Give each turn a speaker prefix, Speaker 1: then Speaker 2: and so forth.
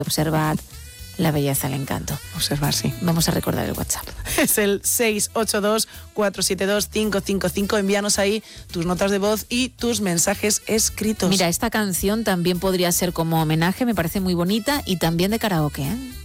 Speaker 1: Observad la belleza, el encanto.
Speaker 2: Observar, sí.
Speaker 1: Vamos a recordar el WhatsApp.
Speaker 2: Es el 682-472-555. Envíanos ahí tus notas de voz y tus mensajes escritos.
Speaker 1: Mira, esta canción también podría ser como homenaje, me parece muy bonita, y también de karaoke, ¿eh?